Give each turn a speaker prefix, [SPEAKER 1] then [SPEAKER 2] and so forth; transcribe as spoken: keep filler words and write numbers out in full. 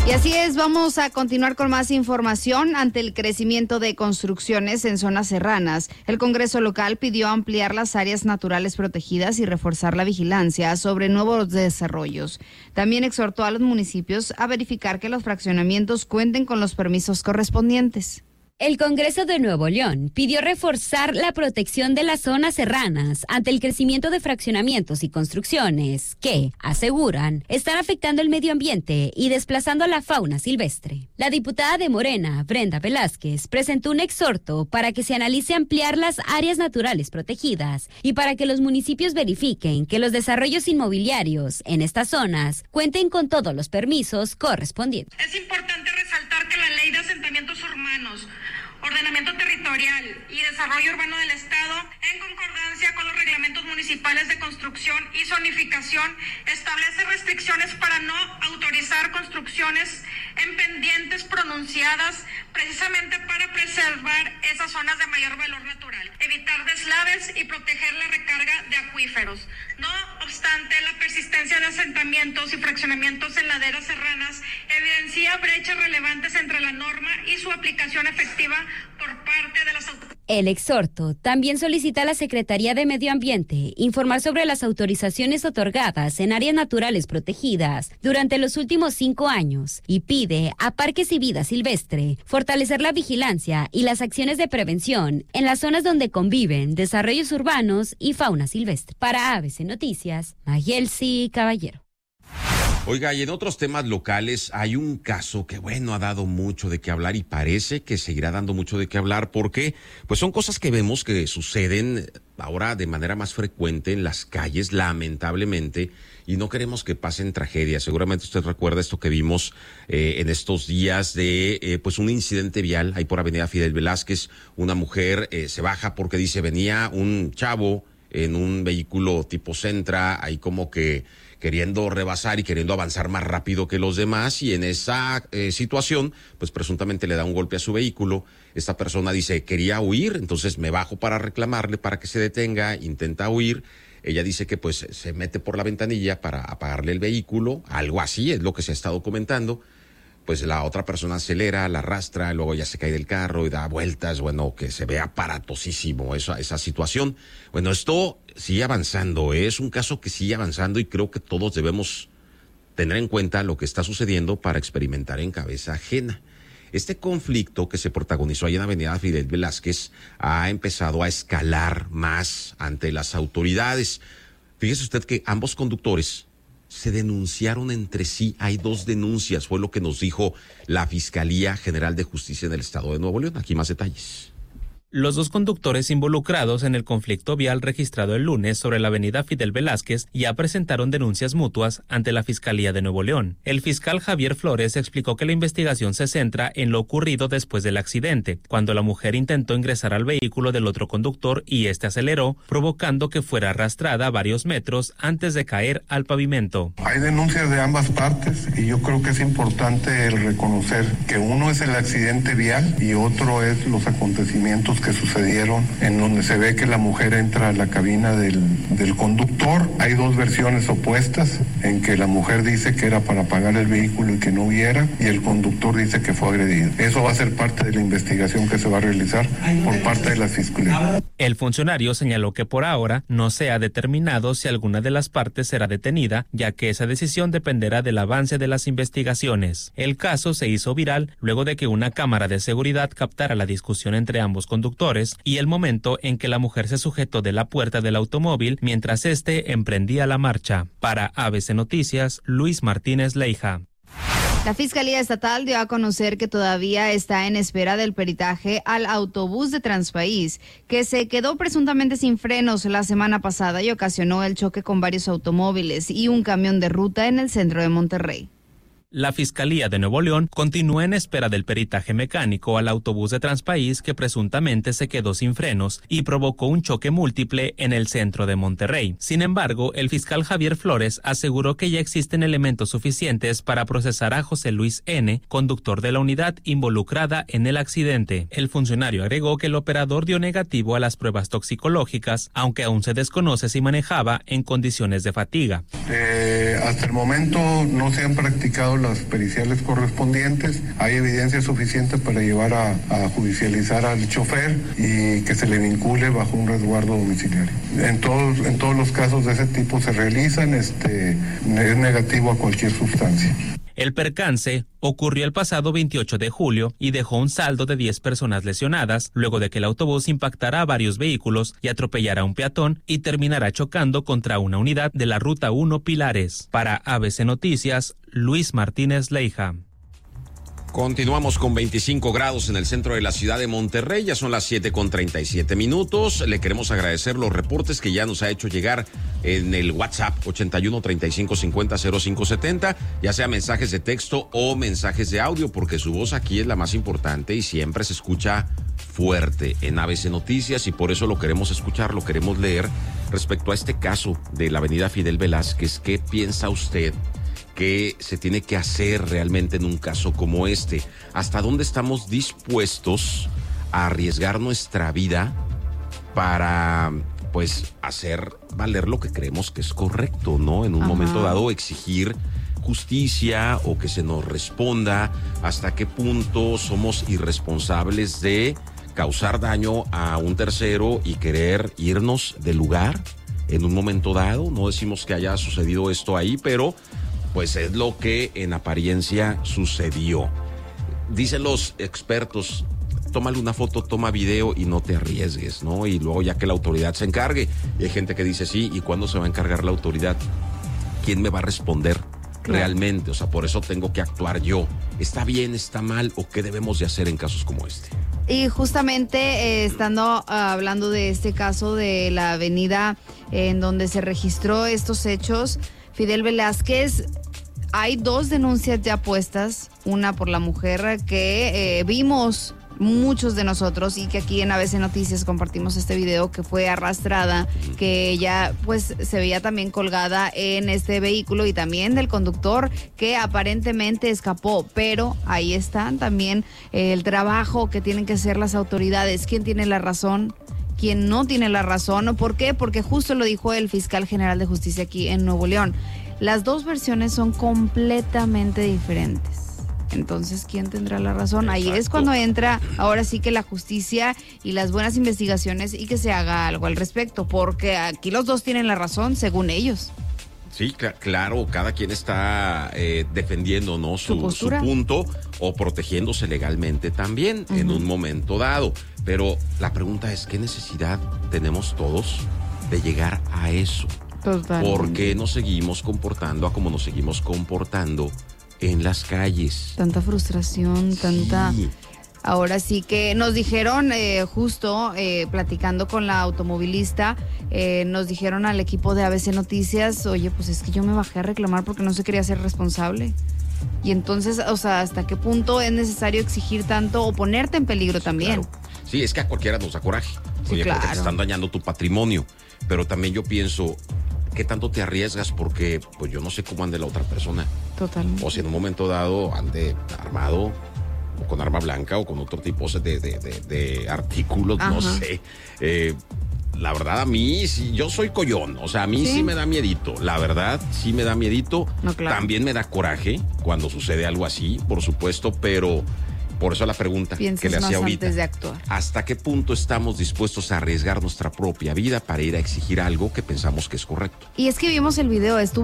[SPEAKER 1] Y así es, vamos a continuar con más información. Ante el crecimiento de construcciones en zonas serranas, el Congreso local pidió ampliar las áreas naturales protegidas y reforzar la vigilancia sobre nuevos desarrollos. También exhortó a los municipios a verificar que los fraccionamientos cuenten con los permisos correspondientes.
[SPEAKER 2] El Congreso de Nuevo León pidió reforzar la protección de las zonas serranas ante el crecimiento de fraccionamientos y construcciones que, aseguran, están afectando el medio ambiente y desplazando a la fauna silvestre. La diputada de Morena, Brenda Velázquez, presentó un exhorto para que se analice ampliar las áreas naturales protegidas y para que los municipios verifiquen que los desarrollos inmobiliarios en estas zonas cuenten con todos los permisos correspondientes.
[SPEAKER 3] Es importante resaltar que la Ley de Asentamientos Urbanos, Ordenamiento Territorial y Desarrollo Urbano del Estado, en concordancia con los reglamentos municipales de construcción y zonificación, establece restricciones para no autorizar construcciones en pendientes pronunciadas, precisamente para preservar esas zonas de mayor valor natural, evitar deslaves y proteger la recarga de acuíferos. No obstante, la persistencia de asentamientos y fraccionamientos en laderas serranas evidencia brechas relevantes entre la norma y su aplicación efectiva por parte de las autoridades.
[SPEAKER 2] El exhorto también solicita a la Secretaría de Medio Ambiente informar sobre las autorizaciones otorgadas en áreas naturales protegidas durante los últimos cinco años y pide a Parques y Vida Silvestre fortalecer la vigilancia y las acciones de prevención en las zonas donde conviven desarrollos urbanos y fauna silvestre. Para A B C Noticias, Mayelsi Caballero.
[SPEAKER 4] Oiga, y en otros temas locales hay un caso que, bueno, ha dado mucho de qué hablar y parece que seguirá dando mucho de qué hablar porque, pues son cosas que vemos que suceden ahora de manera más frecuente en las calles, lamentablemente, y no queremos que pasen tragedias. Seguramente usted recuerda esto que vimos eh, en estos días de, eh, pues un incidente vial ahí por Avenida Fidel Velázquez. Una mujer eh, se baja porque dice venía un chavo en un vehículo tipo Sentra, ahí como que queriendo rebasar y queriendo avanzar más rápido que los demás, y en esa eh, situación, pues presuntamente le da un golpe a su vehículo. Esta persona dice, quería huir, entonces me bajo para reclamarle para que se detenga, intenta huir. Ella dice que pues se mete por la ventanilla para apagarle el vehículo, algo así es lo que se ha estado comentando. Pues la otra persona acelera, la arrastra, luego ya se cae del carro y da vueltas, bueno, que se ve aparatosísimo esa, esa situación. Bueno, esto sigue avanzando, ¿eh? Es un caso que sigue avanzando y creo que todos debemos tener en cuenta lo que está sucediendo para experimentar en cabeza ajena. Este conflicto que se protagonizó allá en Avenida Fidel Velázquez ha empezado a escalar más ante las autoridades. Fíjese usted que ambos conductores se denunciaron entre sí, hay dos denuncias, fue lo que nos dijo la Fiscalía General de Justicia del Estado de Nuevo León. Aquí más detalles.
[SPEAKER 5] Los dos conductores involucrados en el conflicto vial registrado el lunes sobre la avenida Fidel Velázquez ya presentaron denuncias mutuas ante la Fiscalía de Nuevo León. El fiscal Javier Flores explicó que la investigación se centra en lo ocurrido después del accidente, cuando la mujer intentó ingresar al vehículo del otro conductor y este aceleró, provocando que fuera arrastrada varios metros antes de caer al pavimento.
[SPEAKER 6] Hay denuncias de ambas partes y yo creo que es importante el reconocer que uno es el accidente vial y otro es los acontecimientos que sucedieron en donde se ve que la mujer entra a la cabina del, del conductor. Hay dos versiones opuestas en que la mujer dice que era para apagar el vehículo y que no hubiera, y el conductor dice que fue agredido. Eso va a ser parte de la investigación que se va a realizar por parte de la Fiscalía.
[SPEAKER 5] El funcionario señaló que por ahora no se ha determinado si alguna de las partes será detenida, ya que esa decisión dependerá del avance de las investigaciones. El caso se hizo viral luego de que una cámara de seguridad captara la discusión entre ambos conductores y el momento en que la mujer se sujetó de la puerta del automóvil mientras éste emprendía la marcha. Para A B C Noticias, Luis Martínez Leija.
[SPEAKER 1] La Fiscalía Estatal dio a conocer que todavía está en espera del peritaje al autobús de Transpaís, que se quedó presuntamente sin frenos la semana pasada y ocasionó el choque con varios automóviles y un camión de ruta en el centro de Monterrey.
[SPEAKER 5] La Fiscalía de Nuevo León continúa en espera del peritaje mecánico al autobús de Transpaís que presuntamente se quedó sin frenos y provocó un choque múltiple en el centro de Monterrey. Sin embargo, el fiscal Javier Flores aseguró que ya existen elementos suficientes para procesar a José Luis N., conductor de la unidad involucrada en el accidente. El funcionario agregó que el operador dio negativo a las pruebas toxicológicas, aunque aún se desconoce si manejaba en condiciones de fatiga.
[SPEAKER 6] Eh, hasta el momento no se han practicado resultados las periciales correspondientes, hay evidencia suficiente para llevar a, a judicializar al chofer y que se le vincule bajo un resguardo domiciliario. En todos, en todos los casos de ese tipo se realizan, este, es negativo a cualquier sustancia.
[SPEAKER 5] El percance ocurrió el pasado veintiocho de julio y dejó un saldo de diez personas lesionadas luego de que el autobús impactara a varios vehículos y atropellara a un peatón y terminara chocando contra una unidad de la Ruta uno Pilares. Para A B C Noticias, Luis Martínez Leija.
[SPEAKER 4] Continuamos con veinticinco grados en el centro de la ciudad de Monterrey, ya son las siete con treinta y siete minutos. Le queremos agradecer los reportes que ya nos ha hecho llegar en el WhatsApp ochenta y uno, treinta y cinco, cincuenta, cero cinco setenta, ya sea mensajes de texto o mensajes de audio, porque su voz aquí es la más importante y siempre se escucha fuerte en A B C Noticias y por eso lo queremos escuchar, lo queremos leer. Respecto a este caso de la avenida Fidel Velázquez, ¿qué piensa usted que se tiene que hacer realmente en un caso como este? ¿Hasta dónde estamos dispuestos a arriesgar nuestra vida para, pues, hacer valer lo que creemos que es correcto, ¿no? En un Ajá. momento dado exigir justicia o que se nos responda. ¿Hasta qué punto somos irresponsables de causar daño a un tercero y querer irnos del lugar en un momento dado? No decimos que haya sucedido esto ahí, pero pues es lo que en apariencia sucedió. Dicen los expertos, tómale una foto, toma video y no te arriesgues, ¿no? Y luego ya que la autoridad se encargue. Y hay gente que dice, sí, ¿y cuándo se va a encargar la autoridad? ¿Quién me va a responder claro. realmente? O sea, por eso tengo que actuar yo. ¿Está bien, está mal o qué debemos de hacer en casos como este?
[SPEAKER 1] Y justamente eh, estando uh, hablando de este caso de la avenida eh, en donde se registró estos hechos, Fidel Velázquez, hay dos denuncias ya puestas, una por la mujer que eh, vimos muchos de nosotros y que aquí en A B C Noticias compartimos este video, que fue arrastrada, que ella pues se veía también colgada en este vehículo, y también del conductor que aparentemente escapó, pero ahí están también eh, el trabajo que tienen que hacer las autoridades. ¿Quién tiene la razón? ¿Quién no tiene la razón? ¿Por qué? Porque justo lo dijo el fiscal general de justicia aquí en Nuevo León. Las dos versiones son completamente diferentes. Entonces, ¿quién tendrá la razón? Exacto. Ahí es cuando entra ahora sí que la justicia y las buenas investigaciones y que se haga algo al respecto, porque aquí los dos tienen la razón, según ellos.
[SPEAKER 4] Sí, cl- claro, cada quien está eh, defendiendo, ¿no? su, su, su punto o protegiéndose legalmente también uh-huh. en un momento dado. Pero la pregunta es, ¿qué necesidad tenemos todos de llegar a eso?
[SPEAKER 1] Totalmente.
[SPEAKER 4] ¿Por qué nos seguimos comportando a como nos seguimos comportando en las calles?
[SPEAKER 1] Tanta frustración, sí. tanta... Ahora sí que nos dijeron, eh, justo eh, platicando con la automovilista, eh, nos dijeron al equipo de A B C Noticias, oye, pues es que yo me bajé a reclamar porque no se quería ser responsable. Y entonces, o sea, ¿hasta qué punto es necesario exigir tanto o ponerte en peligro
[SPEAKER 4] sí,
[SPEAKER 1] también?
[SPEAKER 4] Claro. Sí, es que a cualquiera nos da coraje.
[SPEAKER 1] Sí,
[SPEAKER 4] Oye,
[SPEAKER 1] claro.
[SPEAKER 4] porque te están dañando tu patrimonio. Pero también yo pienso, ¿qué tanto te arriesgas? Porque pues yo no sé cómo ande la otra persona.
[SPEAKER 1] Totalmente.
[SPEAKER 4] O si en un momento dado ande armado, o con arma blanca, o con otro tipo de, de, de, de artículos, Ajá. no sé. Eh, la verdad, a mí, sí, yo soy collón. O sea, a mí ¿Sí? sí me da miedito. La verdad, sí me da miedito.
[SPEAKER 1] No, claro.
[SPEAKER 4] También me da coraje cuando sucede algo así, por supuesto, pero... Por eso la pregunta
[SPEAKER 1] Piensas
[SPEAKER 4] que le hacía ahorita.
[SPEAKER 1] Antes de actuar.
[SPEAKER 4] ¿Hasta qué punto estamos dispuestos a arriesgar nuestra propia vida para ir a exigir algo que pensamos que es correcto?
[SPEAKER 1] Y es que vimos el video, estuvo